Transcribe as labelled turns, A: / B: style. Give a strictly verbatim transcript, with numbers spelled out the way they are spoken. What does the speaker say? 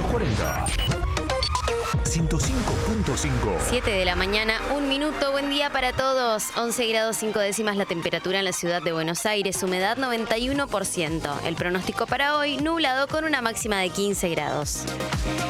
A: cuarenta. ciento cinco punto cinco.
B: siete de la mañana, un minuto. Buen día para todos. once grados cinco décimas la temperatura en la ciudad de Buenos Aires. Humedad noventa y uno por ciento. El pronóstico para hoy, nublado con una máxima de quince grados.